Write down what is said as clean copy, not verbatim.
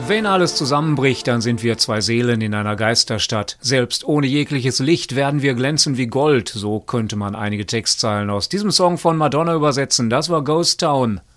Wenn alles zusammenbricht, dann sind wir zwei Seelen in einer Geisterstadt. Selbst ohne jegliches Licht werden wir glänzen wie Gold. So könnte man einige Textzeilen aus diesem Song von Madonna übersetzen. Das war Ghost Town.